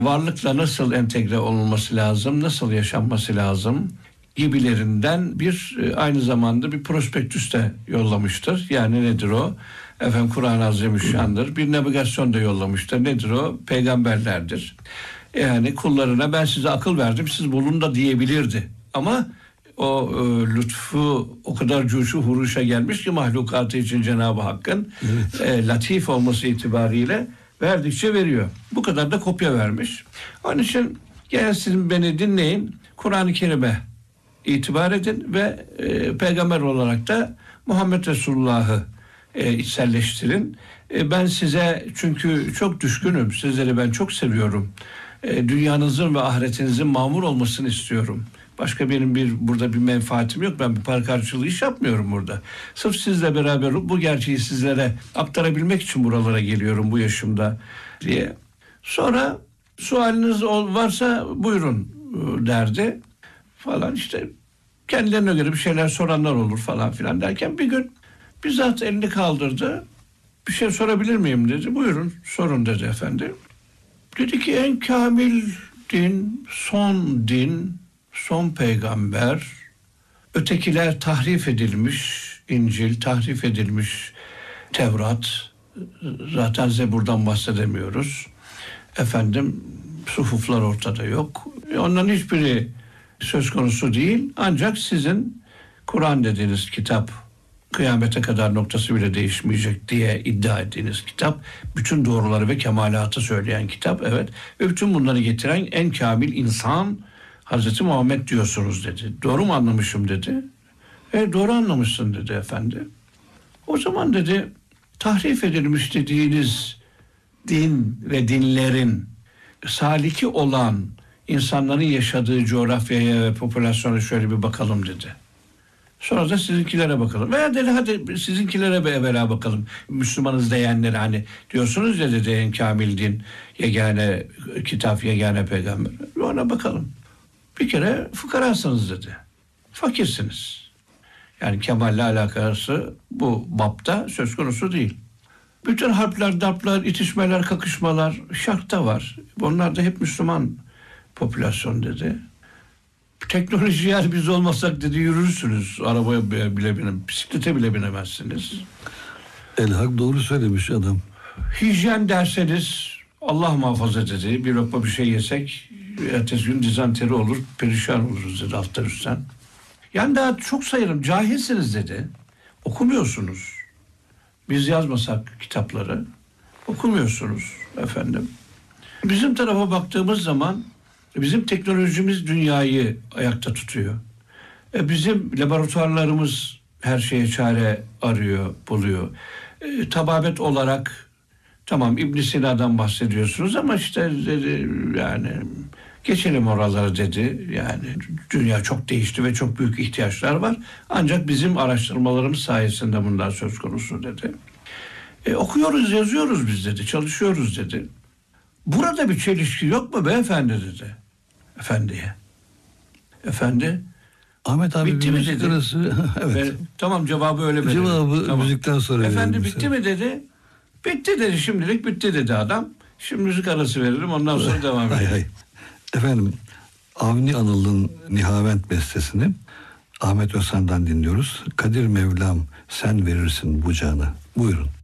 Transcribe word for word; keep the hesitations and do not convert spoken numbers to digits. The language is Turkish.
varlıkla nasıl entegre olunması lazım, nasıl yaşanması lazım gibilerinden bir aynı zamanda bir prospektüs de yollamıştır. Yani nedir o? Efendim Kur'an-ı Azimüşşan'dır. Bir navigasyon da yollamıştır. Nedir o? Peygamberlerdir. Yani kullarına ben size akıl verdim, siz bulun da diyebilirdi. Ama o e, lütfu o kadar cuşu huruşa gelmiş ki mahlukatı için Cenab-ı Hakk'ın evet. e, latif olması itibariyle verdikçe veriyor. Bu kadar da kopya vermiş. Onun için gelsin beni dinleyin. Kur'an-ı Kerim'e itibar edin ve e, peygamber olarak da Muhammed Resulullah'ı e, içselleştirin. E, ben size çünkü çok düşkünüm. Sizleri ben çok seviyorum. E, dünyanızın ve ahiretinizin mamur olmasını istiyorum. Başka benim bir burada bir menfaatim yok. Ben bir para karşılığı iş yapmıyorum burada. Sırf sizle beraber bu gerçeği sizlere aktarabilmek için buralara geliyorum bu yaşımda diye. Sonra sualiniz varsa buyurun derdi falan işte. Kendilerine göre bir şeyler soranlar olur falan filan derken bir gün bizzat elini kaldırdı. Bir şey sorabilir miyim dedi. Buyurun sorun dedi efendim. Dedi ki en kamil din, son din, son peygamber, ötekiler tahrif edilmiş, İncil tahrif edilmiş, Tevrat, zaten Zebur'dan bahsedemiyoruz. Efendim suhuflar ortada yok. Onların hiçbiri söz konusu değil. Ancak sizin Kur'an dediğiniz kitap kıyamete kadar noktası bile değişmeyecek diye iddia ettiğiniz kitap, bütün doğruları ve kemalatı söyleyen kitap, evet, ve bütün bunları getiren en kamil insan Hazreti Muhammed diyorsunuz dedi. Doğru mu anlamışım dedi. E doğru anlamışsın dedi efendi. O zaman dedi tahrif edilmiş dediğiniz din ve dinlerin saliki olan insanların yaşadığı coğrafyaya ve popülasyona şöyle bir bakalım dedi. Sonra da sizinkilere bakalım. Veya dedi hadi sizinkilere bir evvela bakalım. Müslümanız diyenlere hani diyorsunuz ya dedi en kamil din, yegane kitap, yegane peygamber. Ona bakalım. Bir kere fukarasınız dedi. Fakirsiniz. Yani kemalle alakası bu bapta söz konusu değil. Bütün harpler, darplar, itişmeler, kakışmalar şarkta var. Onlar da hep Müslüman popülasyon dedi. Teknoloji yer biz olmasak dedi yürürsünüz. Arabaya bile binem, bisiklete bile binemezsiniz. Elhak doğru söylemiş adam. Hijyen derseniz Allah muhafaza dedi. Bir lokma bir şey yesek ertesi gün dizanteri olur, perişan oluruz dedi alttan üstten. Yani daha çok sayarım cahilsiniz dedi. Okumuyorsunuz. Biz yazmasak kitapları okumuyorsunuz efendim. Bizim tarafa baktığımız zaman bizim teknolojimiz dünyayı ayakta tutuyor. E bizim laboratuvarlarımız her şeye çare arıyor, buluyor. E, tababet olarak tamam İbn Sina'dan bahsediyorsunuz ama işte dedi, yani geçelim oraları dedi. Yani dünya çok değişti ve çok büyük ihtiyaçlar var. Ancak bizim araştırmalarımız sayesinde bundan söz konusu dedi. E, okuyoruz, yazıyoruz biz dedi, çalışıyoruz dedi. Burada bir çelişki yok mu beyefendi dedi. Efendiye. Efendi. Ahmet abi bitti mi dedi. Arası, evet. Ben, tamam cevabı öyle verelim. Cevabı tamam. müzikten sonra Efendi verelim bitti sen. mi dedi. Bitti dedi şimdilik bitti dedi adam. Şimdi müzik arası verelim ondan sonra devam edelim. Hay hay. Efendim Avni Anıl'ın Nihavent bestesini Ahmet Özhan'dan dinliyoruz. Kadir Mevlam sen verirsin bu canı. Buyurun.